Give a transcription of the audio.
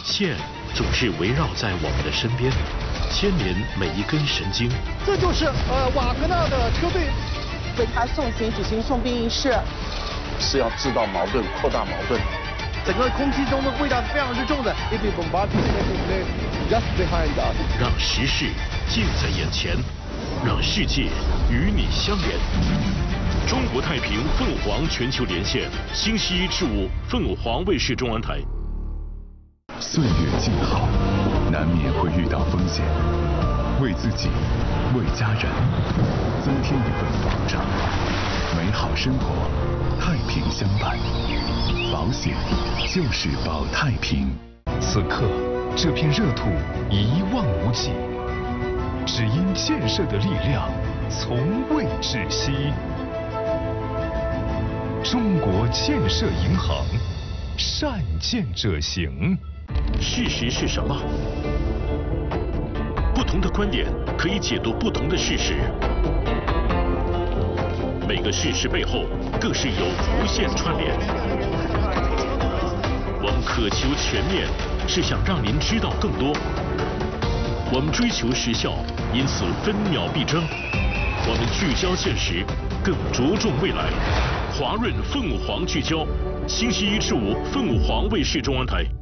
线总是围绕在我们的身边，牵连每一根神经。 这就是瓦格纳的车队为他送行举行送兵仪式， 是要制造矛盾，扩大矛盾。 整个空气中的味道是非常之重的。 让时事近在眼前，让世界与你相连。中国太平凤凰全球连线，星期1至5，凤凰卫视中文台。 岁月静好，难免会遇到风险，为自己，为家人，增添一份保障。美好生活，太平相伴。保险就是保太平。 此刻，这片热土一望无际，只因建设的力量从未止息。中国建设银行，善建者行。 事实是什么？不同的观点可以解读不同的事实。每个事实背后更是有无限串联。我们渴求全面，是想让您知道更多。我们追求时效，因此分秒必争。我们聚焦现实，更着重未来。华润凤凰聚焦，星期1至5，凤凰卫视中文台。